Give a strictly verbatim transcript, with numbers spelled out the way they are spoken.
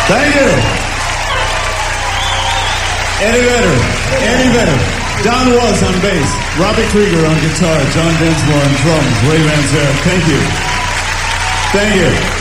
Thank you. Eddie Vedder. Eddie Vedder. Don Was on bass. Robbie Krieger on guitar. John Densmore on drums. Ray Manzarek. Thank you. Thank you.